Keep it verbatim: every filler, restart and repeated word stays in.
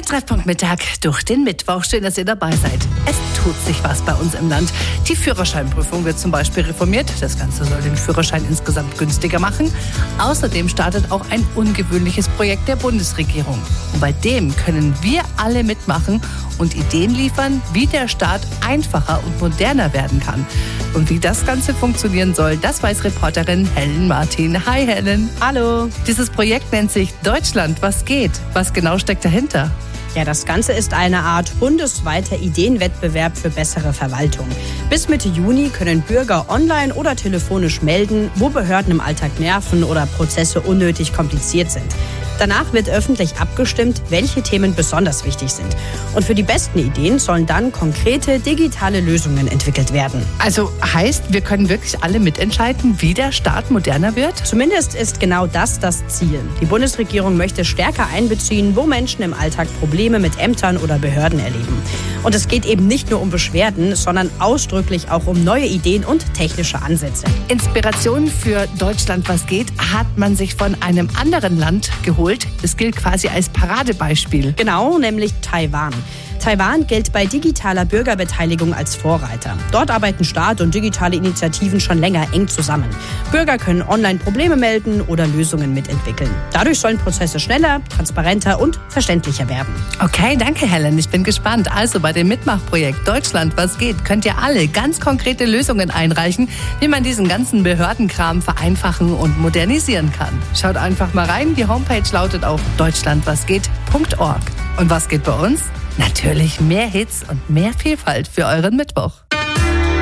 Der Treffpunkt Mittag durch den Mittwoch. Schön, dass ihr dabei seid. Es tut sich was bei uns im Land. Die Führerscheinprüfung wird zum Beispiel reformiert. Das Ganze soll den Führerschein insgesamt günstiger machen. Außerdem startet auch ein ungewöhnliches Projekt der Bundesregierung. Und bei dem können wir alle mitmachen und Ideen liefern, wie der Staat einfacher und moderner werden kann. Und wie das Ganze funktionieren soll, das weiß Reporterin Helen Martin. Hi Helen. Hallo. Dieses Projekt nennt sich Deutschland, was geht? Was genau steckt dahinter? Ja, das Ganze ist eine Art bundesweiter Ideenwettbewerb für bessere Verwaltung. Bis Mitte Juni können Bürger online oder telefonisch melden, wo Behörden im Alltag nerven oder Prozesse unnötig kompliziert sind. Danach wird öffentlich abgestimmt, welche Themen besonders wichtig sind. Und für die besten Ideen sollen dann konkrete digitale Lösungen entwickelt werden. Also heißt, wir können wirklich alle mitentscheiden, wie der Staat moderner wird? Zumindest ist genau das das Ziel. Die Bundesregierung möchte stärker einbeziehen, wo Menschen im Alltag Probleme mit Ämtern oder Behörden erleben. Und es geht eben nicht nur um Beschwerden, sondern ausdrücklich auch um neue Ideen und technische Ansätze. Inspiration für Deutschland, was geht, hat man sich von einem anderen Land geholt. Das gilt quasi als Paradebeispiel. Genau, nämlich Taiwan. Taiwan gilt bei digitaler Bürgerbeteiligung als Vorreiter. Dort arbeiten Staat und digitale Initiativen schon länger eng zusammen. Bürger können online Probleme melden oder Lösungen mitentwickeln. Dadurch sollen Prozesse schneller, transparenter und verständlicher werden. Okay, danke Helen, ich bin gespannt. Also bei dem Mitmachprojekt Deutschland, was geht, könnt ihr alle ganz konkrete Lösungen einreichen, wie man diesen ganzen Behördenkram vereinfachen und modernisieren kann. Schaut einfach mal rein, die Homepage lautet auf deutschlandwasgeht punkt org. Und was geht bei uns? Natürlich mehr Hits und mehr Vielfalt für euren Mittwoch.